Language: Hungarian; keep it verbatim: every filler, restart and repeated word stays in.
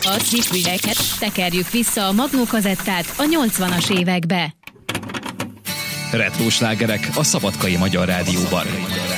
A híreket tekerjük vissza a Magnó kazettát a nyolcvanas évekbe. Retro slágerek a Szabadkai Magyar Rádióban.